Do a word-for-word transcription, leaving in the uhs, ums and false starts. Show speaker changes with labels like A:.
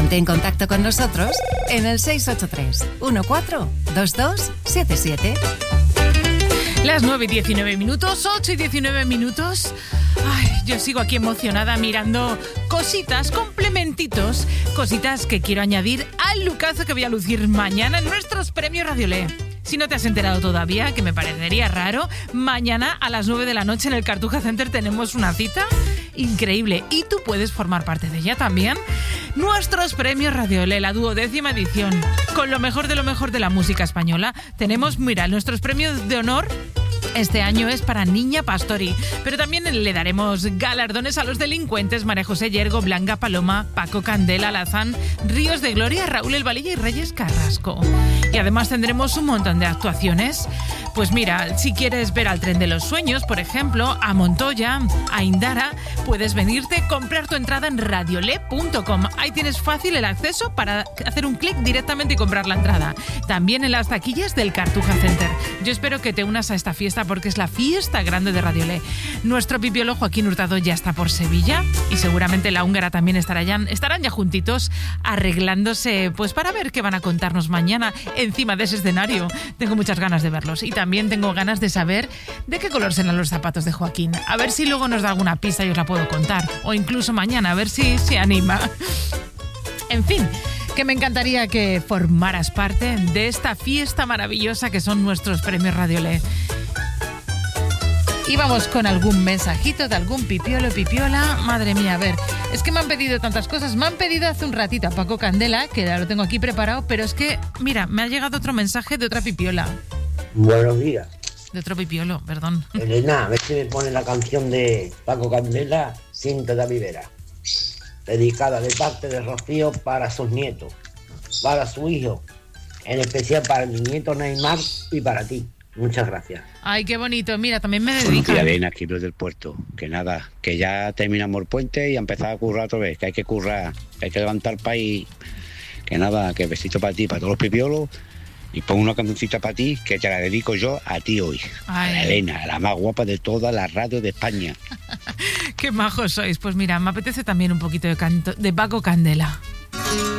A: Ponte en contacto con nosotros en el seis ocho tres, uno cuatro, dos dos siete siete.
B: Las nueve y diecinueve minutos, ocho y diecinueve minutos. Ay, yo sigo aquí emocionada mirando cositas, complementitos, cositas que quiero añadir al lookazo que voy a lucir mañana en nuestros premios Radiolé. Si no te has enterado todavía, que me parecería raro, mañana a las nueve de la noche en el Cartuja Center tenemos una cita increíble y tú puedes formar parte de ella también. Nuestros premios Radiolé, la duodécima edición, con lo mejor de lo mejor de la música española. Tenemos, mira, nuestros premios de honor. Este año es para Niña Pastori, pero también le daremos galardones a los delincuentes María José Yergo, Blanca Paloma, Paco Candela, Alazán, Ríos de Gloria, Raúl El Valilla y Reyes Carrasco. Y además tendremos un montón de actuaciones. Pues mira, si quieres ver al Tren de los Sueños, por ejemplo, a Montoya, a Indara, puedes venirte, comprar tu entrada en radiolé punto com. Ahí tienes fácil el acceso para hacer un clic directamente y comprar la entrada. También en las taquillas del Cartuja Center. Yo espero que te unas a esta fiesta porque es la fiesta grande de Radiolé. Nuestro pipiolo Joaquín Hurtado ya está por Sevilla y seguramente la húngara también estará ya, estarán ya juntitos arreglándose pues para ver qué van a contarnos mañana encima de ese escenario. Tengo muchas ganas de verlos y también tengo ganas de saber de qué color serán los zapatos de Joaquín. A ver si luego nos da alguna pista y os la puedo contar. O incluso mañana, a ver si se anima. En fin, que me encantaría que formaras parte de esta fiesta maravillosa que son nuestros premios Radiolé. Y vamos con algún mensajito de algún pipiolo, pipiola. Madre mía, a ver, es que me han pedido tantas cosas. Me han pedido hace un ratito a Paco Candela, que ya lo tengo aquí preparado, pero es que, mira, me ha llegado otro mensaje de otra pipiola.
C: Buenos días.
B: De otro pipiolo, perdón.
C: Elena, a ver si me pone la canción de Paco Candela, Cinta de Rivera. Dedicada de parte de Rocío para sus nietos, para su hijo, en especial para mi nieto Neymar y para ti. Muchas gracias.
B: Ay, qué bonito. Mira, también me dedican.
D: Buenos días, Elena, aquí del puerto. Que nada, que ya terminamos el puente y a empezar a currar otra vez. Que hay que currar, que hay que levantar el país. Que nada, que besito para ti, para todos los pipiolos. Y pongo una cancioncita para ti, que te la dedico yo a ti hoy.
B: Ay.
D: A la Elena, la más guapa de toda la radio de España.
B: Qué majos sois. Pues mira, me apetece también un poquito de canto de Paco Candela.